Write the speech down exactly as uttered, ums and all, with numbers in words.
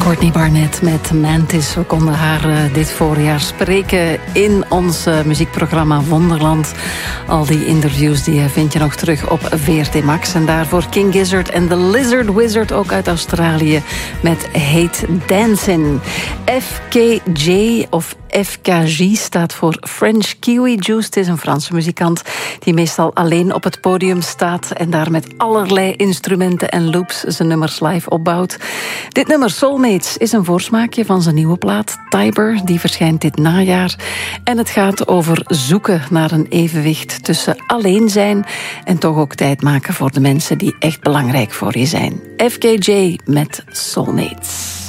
Courtney Barnett met Mantis. We konden haar uh, dit voorjaar spreken in ons uh, muziekprogramma Wonderland. Al die interviews die uh, vind je nog terug op V R T Max. En daarvoor King Gizzard en The Lizard Wizard, ook uit Australië, met Hate Dancing. F K J of F K J staat voor French Kiwi Juice. Het is een Franse muzikant die meestal alleen op het podium staat en daar met allerlei instrumenten en loops zijn nummers live opbouwt. Dit nummer Soulmates is een voorsmaakje van zijn nieuwe plaat Tiber. Die verschijnt dit najaar. En het gaat over zoeken naar een evenwicht tussen alleen zijn en toch ook tijd maken voor de mensen die echt belangrijk voor je zijn. F K J met Soulmates.